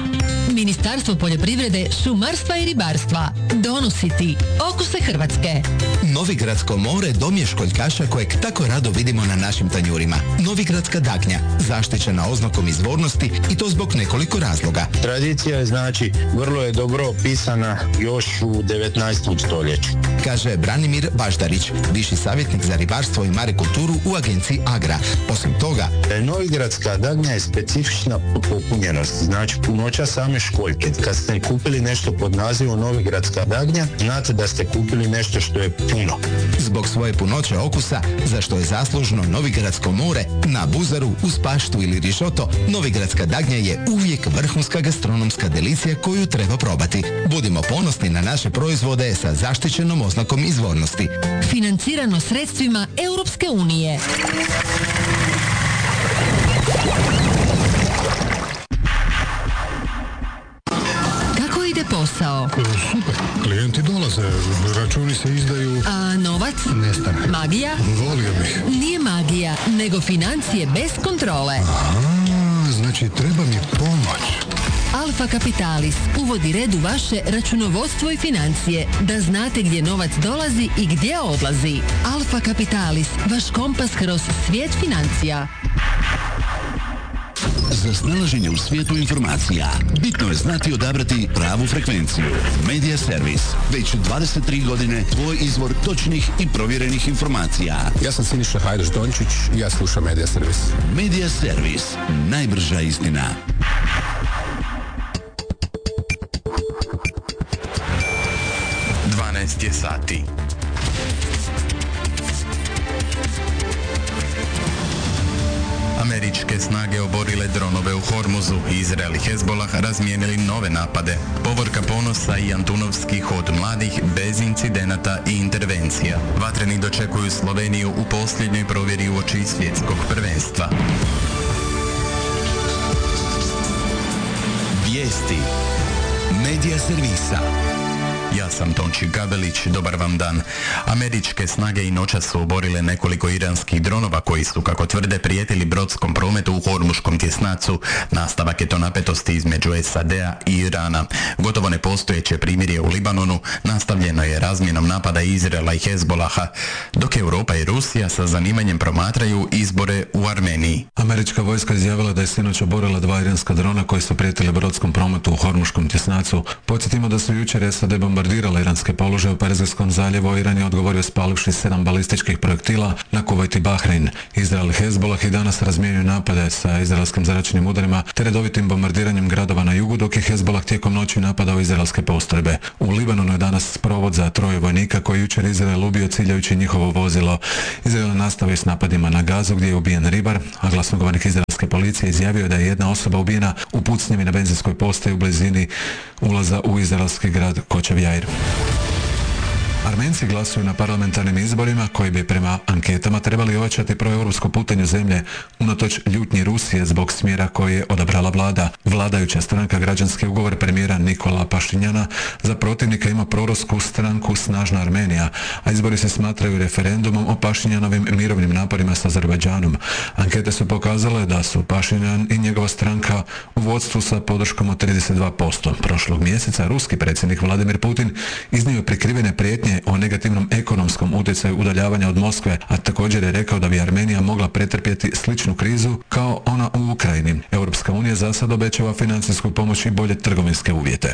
Ministarstvo poljoprivrede, šumarstva i ribarstva donosi ti okuse Hrvatske. Novigradsko more dom je školjkaša kojeg tako rado vidimo na našim tanjurima. Novigradska dagnja, zaštićena oznakom izvornosti i to zbog nekoliko razloga. Tradicija je, znači, vrlo je dobro opisana još u 19. stoljeću. Kaže Branimir Baždarić, viši savjetnik za ribarstvo i marikulturu u agenciji Agra. Osim toga, Novigradska dagnja je specifična po popunjenosti, znači punoća same školjke. Kad ste kupili nešto pod nazivom Novigradska dagnja, znate da ste kupili nešto što je puno. Zbog svoje punoće okusa, za što je zaslužno Novigradsko more, na buzaru, uz paštu ili rišoto, Novigradska dagnja je uvijek vrhunska gastronomska delicija koju treba probati. Budimo ponosni na naše proizvode sa zaštićenom oznakom izvornosti. Financirano sredstvima Europske unije. Kako ide posao? Super, klijenti dolaze, računi se izdaju... A novac? Nestane. Magija? Volio bih. Nije magija, nego financije bez kontrole. Znači treba mi pomoć. Alfa Kapitalis uvodi red u vaše računovodstvo i financije, da znate gdje novac dolazi i gdje odlazi. Alfa Kapitalis, vaš kompas kroz svijet financija. Za snalaženje u svijetu informacija, bitno je znati odabrati pravu frekvenciju. Media Servis, već 23 godine tvoj izvor točnih i provjerenih informacija. Ja sam Siniša Hajdaš Dončić i ja slušam Media Servis. Media Servis, najbrža istina. 12 je sati. Američke snage oborile dronove u Hormuzu, Izrael i Hezbolah razmijenili nove napade. Povorka ponosa i Antunovski hod mladih bez incidenata i intervencija. Vatreni dočekuju Sloveniju u posljednjoj provjeri uoči svjetskog prvenstva. Vijesti Media Servisa. Ja sam Tonči Gabelić, dobar vam dan. Američke snage i noćas su oborile nekoliko iranskih dronova koji su, kako tvrde, prijetili brodskom prometu u Hormuškom tjesnacu. Nastavak je to napetosti između SAD-a i Irana. Gotovo nepostojeće primirje u Libanonu nastavljeno je razmjenom napada Izraela i Hezbolaha, dok Europa i Rusija sa zanimanjem promatraju izbore u Armeniji. Američka vojska izjavila da je sinoć oborila 2 iranska drona koji su prijetili brodskom prometu u Hormuškom tjesnacu. Podsjetimo da su jučer SAD bombardirala iranske položaje u Perzijskom zaljevu, a Iran je odgovorio spalivši 7 balističkih projektila na Kuvajt i Bahrein. Izrael i Hezbolah i danas razmjenjuju napade sa izraelskim zračnim udarima te redovitim bombardiranjem gradova na jugu, dok je Hezbolah tijekom noći napadao izraelske postrojbe. U Libanonu je danas provod za 3 vojnika koji jučer Izrael ubio ciljajući njihovo vozilo. Izrael nastavio s napadima na Gazu gdje je ubijen ribar, a glasnogovornik izraelske policije izjavio da je jedna osoba ubijena u pucnjevi na benzinskoj postaji u blizini ulaza u izraelski grad Kočevjair. Armenci glasuju na parlamentarnim izborima koji bi prema anketama trebali ojačati proeuropsku putanju zemlje unatoč ljutnji Rusije zbog smjera koji je odabrala vlada. Vladajuća stranka Građanski ugovor premijera Nikola Pašinjana za protivnika ima prorusku stranku Snažna Armenija, a izbori se smatraju referendumom o Pašinjanovim mirovnim naporima s Azerbajdžanom. Ankete su pokazale da su Pašinjan i njegova stranka u vodstvu sa podrškom od 32%. Prošlog mjeseca ruski predsjednik Vladimir Putin iznio prikrivene prijetnje o negativnom ekonomskom utjecaju udaljavanja od Moskve, a također je rekao da bi Armenija mogla pretrpjeti sličnu krizu kao ona u Ukrajini. Europska unija za sad obećava financijsku pomoć i bolje trgovinske uvjete.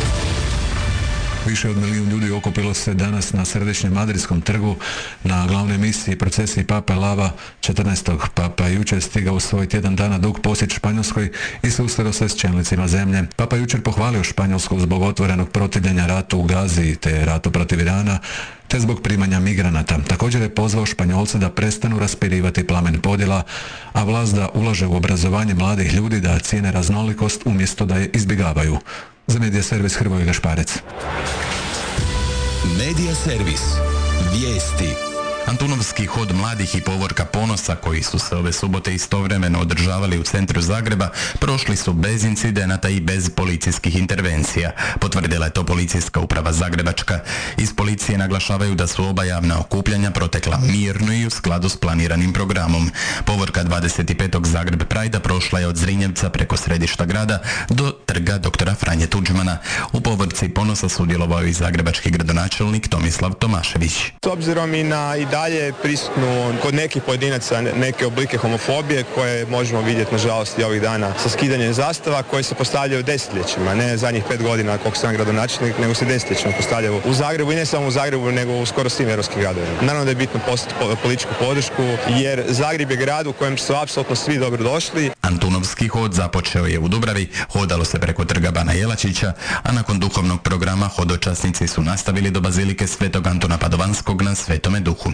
Više od 1 milijun ljudi okupilo se danas na središnjem Madridskom trgu na glavnoj misiji procesiji Pape Lava 14. Papa jučer stigao u svoj tjedan dana dug posjet Španjolskoj i susreo se s čelnicima zemlje. Papa jučer pohvalio Španjolsku zbog otvorenog protivljenja ratu u Gazi te ratu protiv Irana, te zbog primanja migranata. Također je pozvao Španjolce da prestanu raspirivati plamen podjela, a vlast da ulaže u obrazovanje mladih ljudi, da cijene raznolikost umjesto da je izbjegavaju. Za Media Servis Hrvoje Gašparec. Media Servis. Vijesti. Antunovski hod mladih i povorka Ponosa, koji su se ove subote istovremeno održavali u centru Zagreba, prošli su bez incidenata i bez policijskih intervencija. Potvrdila je to policijska uprava Zagrebačka. Iz policije naglašavaju da su oba javna okupljanja protekla mirno i u skladu s planiranim programom. Povorka 25. Zagreb Prajda prošla je od Zrinjevca preko središta grada do trga doktora Franje Tuđmana. U povorci Ponosa sudjelovao i zagrebački gradonačelnik Tomislav Tomašević. S obzirom i na i dalje prisutnu kod nekih pojedinaca neke oblike homofobije koje možemo vidjeti nažalost i ovih dana sa skidanjem zastava koje se postavljaju desetljećima, ne zadnjih 5 godina koliko sam gradonačelnik, nego se desetljećima postavljaju u Zagrebu i ne samo u Zagrebu nego u skoro svim europskim gradovima. Naravno da je bitno postati političku podršku jer Zagreb je grad u kojem su apsolutno svi dobro došli. Antunovski hod započeo je u Dubravi, hodalo se preko trga Bana Jelačića, a nakon duhovnog programa hodočasnici su nastavili do Bazilike Svetog Antuna Padovanskog na Svetome Duhu.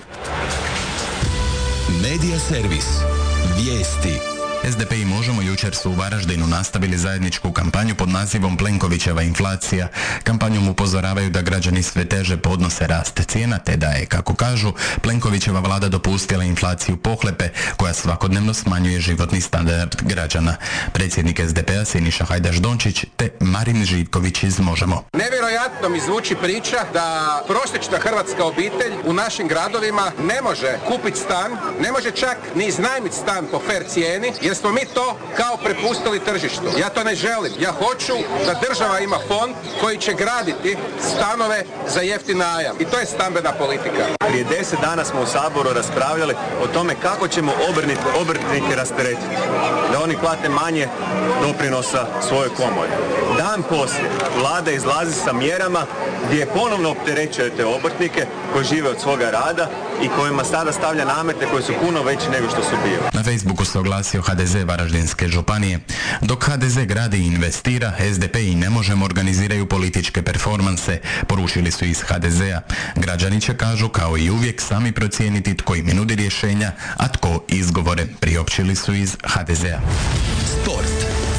Medija servis. Vijesti. SDP i Možemo jučer su u Varaždinu nastavili zajedničku kampanju pod nazivom Plenkovićeva inflacija. Kampanjom upozoravaju da građani sve teže podnose rast cijena, te da je, kako kažu, Plenkovićeva vlada dopustila inflaciju pohlepe koja svakodnevno smanjuje životni standard građana. Predsjednik SDP-a Siniša Hajdaš Dončić te Marin Živković iz Možemo. Nevjerojatno mi zvuči priča da prosječna hrvatska obitelj u našim gradovima ne može kupiti stan, ne može čak ni iznajmiti stan po fair cijeni, jer smo mi to kao prepustili tržištu. Ja to ne želim. Ja hoću da država ima fond koji će graditi stanove za jeftin najam. I to je stambena politika. Prije 10 dana smo u Saboru raspravljali o tome kako ćemo obrtnike rasteretiti. Da oni plate manje doprinosa svojoj komori. Dan poslije vlada izlazi sa mjerama gdje ponovno opterećujete obrtnike koji žive od svoga rada i kojima sada stavlja namete koji su puno veći nego što su bili. Na Facebooku se oglasio HDZ Varaždinske županije. Dok HDZ gradi i investira, SDP i Ne Možemo organiziraju političke performanse, poručili su iz HDZ-a. Građani će, kažu, kao i uvijek sami procijeniti tko im nudi rješenja, a tko izgovore, priopćili su iz HDZ-a. Sport.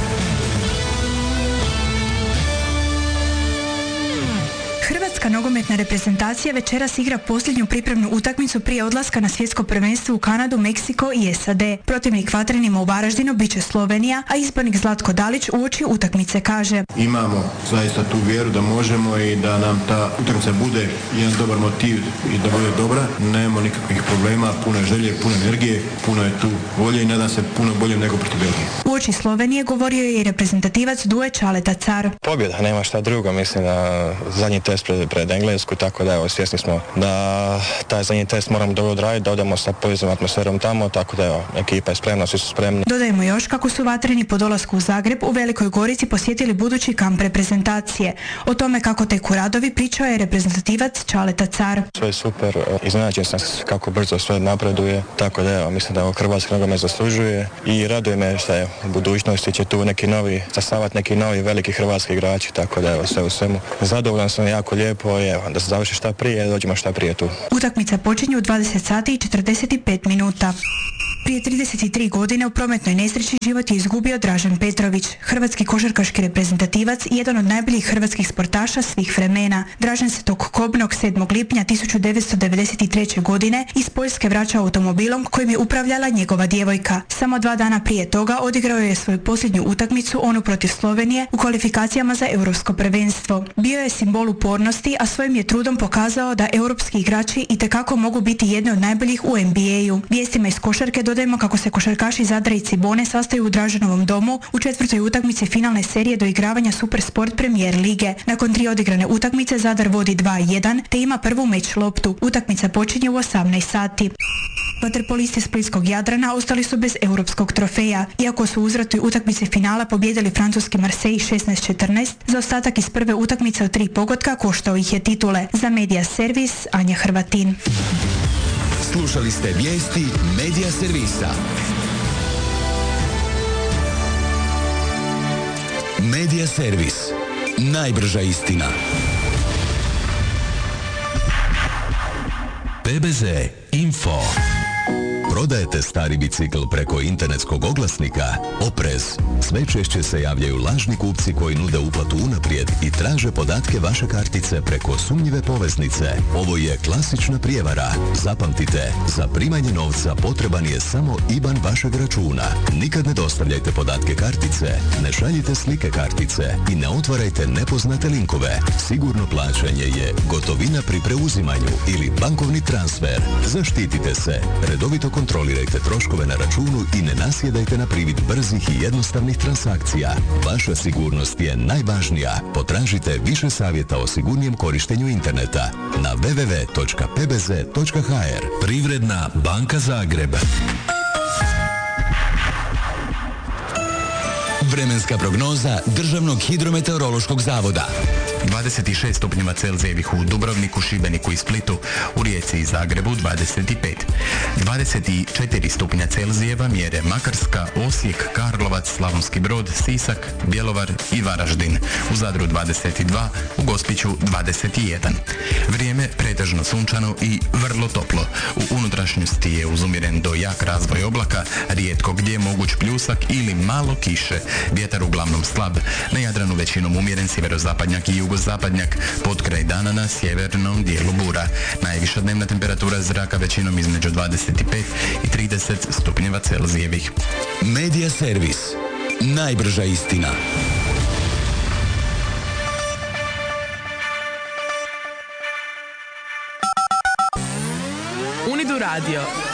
Hrvatska nogometna reprezentacija večeras igra posljednju pripremnu utakmicu prije odlaska na svjetsko prvenstvo u Kanadu, Meksiko i SAD. Protivnik vatrenima u Varaždinu bit će Slovenija, a izbornik Zlatko Dalić uoči utakmice kaže: Imamo zaista tu vjeru da možemo i da nam ta utakmica bude jedan dobar motiv i da bude dobra. Nemamo nikakvih problema, puno je želje, puno energije, puno je tu volje i nadam se puno bolje nego protiv Belgije. Uoči Slovenije govorio je i reprezentativac Duje Čaleta Car. Pobjeda, nema šta drugo, mislim da zadnji test pred Englesku, tako da evo, svjesni smo da taj zadnji test moramo dobro odraditi, da odemo sa pozitivnom atmosferom tamo, tako da evo, ekipa je spremna, svi su spremni. Dodajemo još kako su vatreni po dolasku u Zagreb u Velikoj Gorici posjetili budući kamp reprezentacije. O tome kako teku radovi pričao je reprezentativac Čaleta Car. Sve je super, iznenađen sam kako brzo sve napreduje, tako da evo, mislim da ovo hrvatski nogomet zaslužuje i raduje me što je u budućnosti će tu sastavati neki novi veliki hrvatski igrači, tako da evo, sve u svemu. Zadovoljan sam, jako lijepo je da se završi šta prije, dođemo šta prije tu. Utakmica počinje u 20 sati i 45 minuta. Prije 33 godine u prometnoj nesreći život je izgubio Dražen Petrović, hrvatski košarkaški reprezentativac i jedan od najboljih hrvatskih sportaša svih vremena. Dražen se tog kobnog 7. lipnja 1993. godine iz Poljske vraća automobilom kojim je upravljala njegova djevojka. Samo 2 dana prije toga odigrao je svoju posljednju utakmicu, onu protiv Slovenije, u kvalifikacijama za europsko prvenstvo. Bio je simbol upornosti, a svojim je trudom pokazao da europski igrači itekako mogu biti jedni od najboljih u NBA-u. Vijestima iz košarke dodajemo kako se košarkaši Zadra i Cibone sastaju u Draženovom domu u 4. utakmici finalne serije doigravanja Supersport Premier lige. Nakon 3 odigrane utakmice Zadar vodi 2-1 te ima prvu meč loptu. Utakmica počinje u 18 sati. Vaterpolisti splitskog Jadrana ostali su bez europskog trofeja. Iako su u uzvratnoj utakmici finala pobijedili francuski Marseille 16-14, zaostatak iz prve utakmice od 3 pogotka koštao ih je titule. Za Medija servis, Anja Hrvatin. Slušali ste vijesti Medija servisa. Medija servis. Najbrža istina. PBZ Info. Prodajete stari bicikl preko internetskog oglasnika? Oprez! Sve češće se javljaju lažni kupci koji nude uplatu unaprijed i traže podatke vaše kartice preko sumnjive poveznice. Ovo je klasična prijevara. Zapamtite, za primanje novca potreban je samo IBAN vašeg računa. Nikad ne dostavljajte podatke kartice, ne šaljite slike kartice i ne otvarajte nepoznate linkove. Sigurno plaćanje je gotovina pri preuzimanju ili bankovni transfer. Zaštitite se, redovito kontrolirajte troškove na računu i ne nasjedajte na privid brzih i jednostavnih transakcija. Vaša sigurnost je najvažnija. Potražite više savjeta o sigurnijem korištenju interneta na www.pbz.hr. Privredna banka Zagreb. Vremenska prognoza Državnog hidrometeorološkog zavoda. 26 stupnjeva Celzijevih u Dubrovniku, Šibeniku i Splitu, u Rijeci i Zagrebu 25. 24 stupnja Celzijeva mjere Makarska, Osijek, Karlovac, Slavonski Brod, Sisak, Bjelovar i Varaždin. U Zadru 22, u Gospiću 21. Vrijeme pretežno sunčano i vrlo toplo. U unutrašnjosti je uz umjeren do jak razvoj oblaka, rijetko gdje moguć pljusak ili malo kiše. Vjetar uglavnom slab, na Jadranu većinom umjeren sjeverozapadnjak i jugozapadnjak, pod kraj dana na sjevernom dijelu bura. Najviša dnevna temperatura zraka većinom između 25 i 30 stupnjeva Celzijevih. Medija servis. Najbrža istina. Unidu radio.